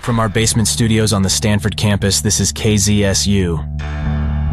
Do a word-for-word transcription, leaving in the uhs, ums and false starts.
From our basement studios on the Stanford campus, this is K Z S U.